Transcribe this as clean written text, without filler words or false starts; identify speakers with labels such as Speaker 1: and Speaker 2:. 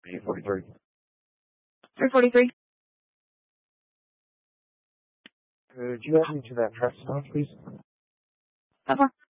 Speaker 1: 843.
Speaker 2: 343.
Speaker 1: Could you add me to that press stop, please?
Speaker 2: How far?